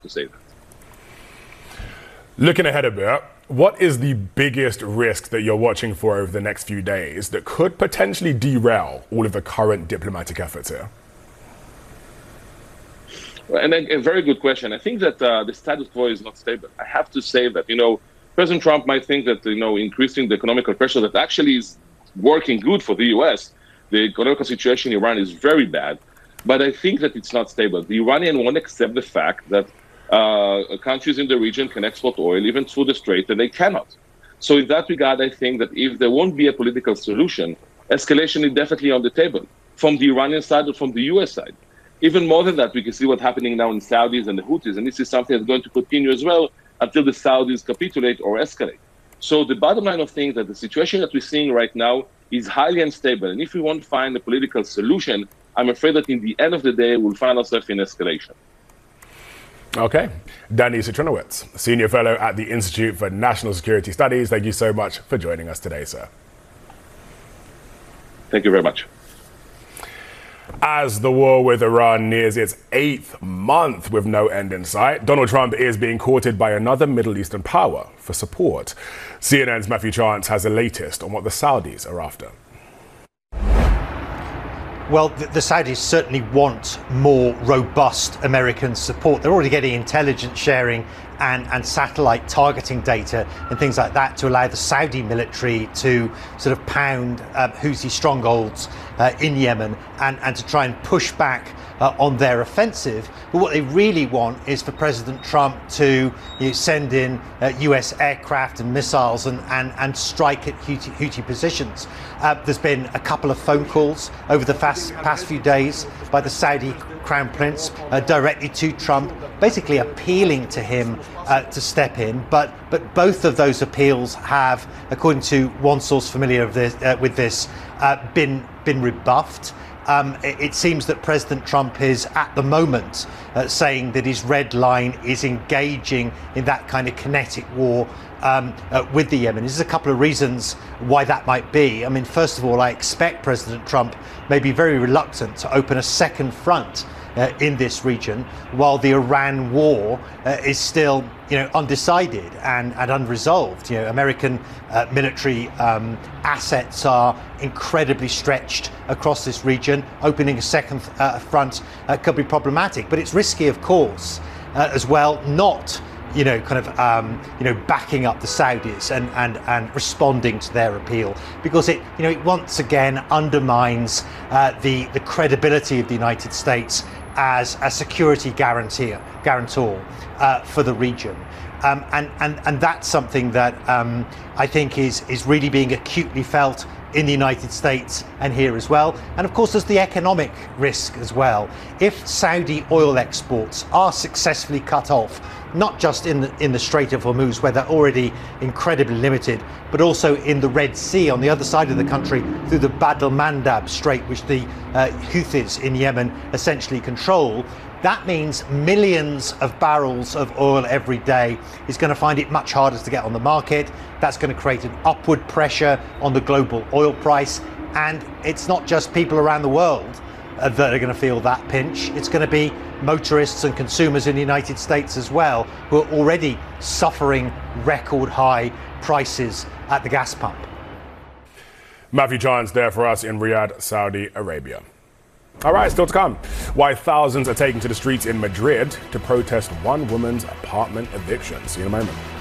to say that. Looking ahead a bit, what is the biggest risk that you're watching for over the next few days that could potentially derail all of the current diplomatic efforts here? And a very good question. I think that the status quo is not stable. I have to say that, President Trump might think that, increasing the economical pressure that actually is working good for the U.S. The economic situation in Iran is very bad, but I think that it's not stable. The Iranians won't accept the fact that countries in the region can export oil even through the strait, and they cannot. So in that regard, I think that if there won't be a political solution, escalation is definitely on the table from the Iranian side or from the U.S. side. Even more than that, we can see what's happening now in Saudis and the Houthis, and this is something that's going to continue as well until the Saudis capitulate or escalate. So the bottom line of things that the situation that we're seeing right now is highly unstable, and if we won't find a political solution, I'm afraid that in the end of the day, we'll find ourselves in escalation. Okay. Danny Citronowicz, Senior Fellow at the Institute for National Security Studies. Thank you so much for joining us today, sir. Thank you very much. As the war with Iran nears its 8th month with no end in sight, Donald Trump is being courted by another Middle Eastern power for support. CNN's Matthew Chance has the latest on what the Saudis are after. Well, the Saudis certainly want more robust American support. They're already getting intelligence sharing and satellite targeting data and things like that to allow the Saudi military to sort of pound Houthi strongholds in Yemen and to try and push back on their offensive. But what they really want is for President Trump to send in US aircraft and missiles and strike at Houthi positions. There's been a couple of phone calls over the past few days by the Saudi Crown Prince directly to Trump, basically appealing to him to step in. But both of those appeals have, according to one source familiar with this, been rebuffed. It seems that President Trump is at the moment saying that his red line is engaging in that kind of kinetic war with the Yemenis. There's a couple of reasons why that might be. I mean, first of all, I expect President Trump may be very reluctant to open a second front in this region, while the Iran war is still, undecided and unresolved. American military assets are incredibly stretched across this region. Opening a second front could be problematic, but it's risky, of course, as well, not backing up the Saudis and responding to their appeal, because it once again undermines the credibility of the United States as a security guarantor for the region. And that's something that I think is really being acutely felt in the United States and here as well. And of course, there's the economic risk as well. If Saudi oil exports are successfully cut off, not just in the Strait of Hormuz, where they're already incredibly limited, but also in the Red Sea on the other side of the country through the Bab el-Mandab Strait, which the Houthis in Yemen essentially control, that means millions of barrels of oil every day is going to find it much harder to get on the market. That's going to create an upward pressure on the global oil price. And it's not just people around the world that are going to feel that pinch. It's going to be motorists and consumers in the United States as well, who are already suffering record high prices at the gas pump. Matthew Chance there for us in Riyadh, Saudi Arabia. All right, still to come. Why thousands are taking to the streets in Madrid to protest one woman's apartment eviction. See you in a moment.